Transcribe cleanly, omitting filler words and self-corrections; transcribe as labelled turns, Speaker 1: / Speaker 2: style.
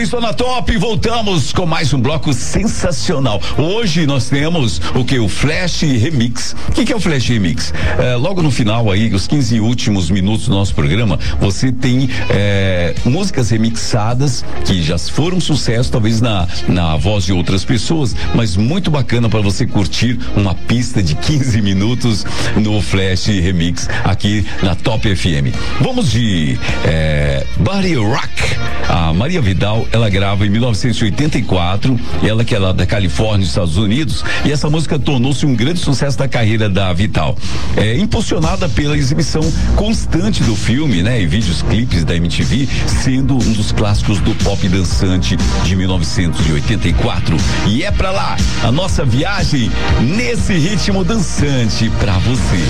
Speaker 1: Paulista na Top, voltamos com mais um bloco sensacional. Hoje nós temos o que? O Flash Remix. O que é o Flash Remix? Logo no final aí, os 15 últimos minutos do nosso programa, você tem músicas remixadas que já foram sucesso, talvez na voz de outras pessoas, mas muito bacana para você curtir uma pista de 15 minutos no Flash Remix aqui na Top FM. Vamos de Body Rock. A Maria Vidal, ela grava em 1984, ela que é lá da Califórnia, Estados Unidos, e essa música tornou-se um grande sucesso da carreira da Vidal. Impulsionada pela exibição constante do filme, né? E vídeos clipes da MTV, sendo um dos clássicos do pop dançante de 1984. E é pra lá a nossa viagem nesse ritmo dançante pra você.